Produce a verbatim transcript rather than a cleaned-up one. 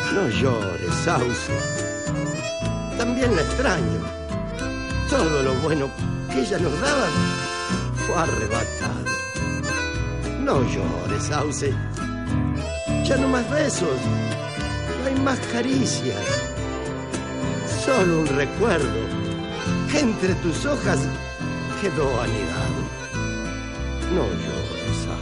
No llores, Sauce. También la extraño. Todo lo bueno que ella nos daba fue arrebatado. No llores, Sauce. Ya no más besos, no hay más caricias. Solo un recuerdo que entre tus hojas quedó anidado. No llores,